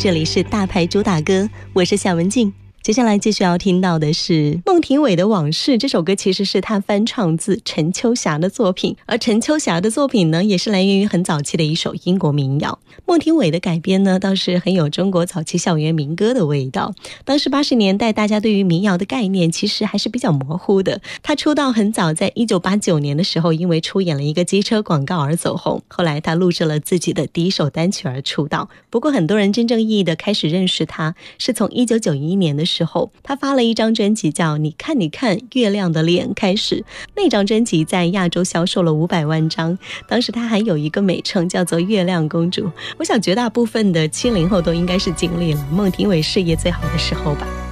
这里是大牌主打歌，我是夏文静。接下来继续要听到的是孟庭苇的《往事》，这首歌其实是他翻唱自陈秋霞的作品，而陈秋霞的作品呢，也是来源于很早期的一首英国民谣。孟庭苇的改编呢，倒是很有中国早期校园民歌的味道。当时80年代，大家对于民谣的概念其实还是比较模糊的。他出道很早，在1989年的时候，因为出演了一个机车广告而走红，后来他录制了自己的第一首单曲而出道。不过很多人真正意义的开始认识他，是从1991年的时候，他发了一张专辑叫《你看你看月亮的脸》开始。那张专辑在亚洲销售了500万张，当时他还有一个美称叫做月亮公主。我想绝大部分的70后都应该是经历了孟庭苇事业最好的时候吧。